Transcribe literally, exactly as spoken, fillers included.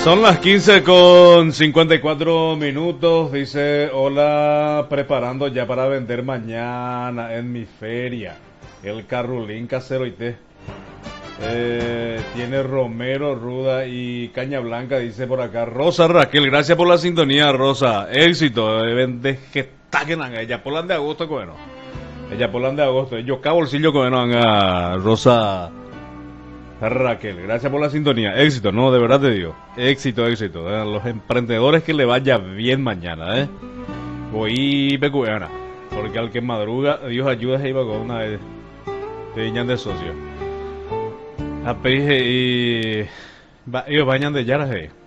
Son las quince con cincuenta y cuatro minutos. Dice, hola, preparando ya para vender mañana en mi feria. El carrulín casero y té. Eh, tiene romero, ruda y caña blanca, dice por acá. Rosa Raquel, gracias por la sintonía, Rosa. Éxito. Eh, vende gestaquenan. Ella polan de agosto, bueno. Ella polan de agosto. Yo ca bolsillo, bueno, anga, Rosa Raquel, gracias por la sintonía. Éxito, no, de verdad te digo. Éxito, éxito. A los emprendedores que le vaya bien mañana, ¿eh? Voy peculiana. Porque al que madruga, Dios ayuda, iba con una de viñan de socio. A peje y. Ellos bañan de yaraje.